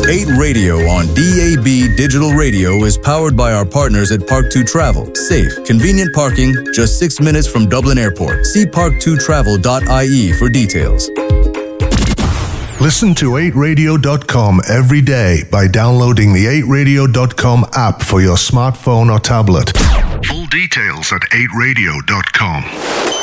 8 Radio on DAB Digital Radio is powered by our partners at Park2 Travel. Safe, convenient parking, just 6 minutes from Dublin Airport. See park2travel.ie for details. Listen to 8radio.com every day by downloading the 8radio.com app for your smartphone or tablet. Full details at 8radio.com.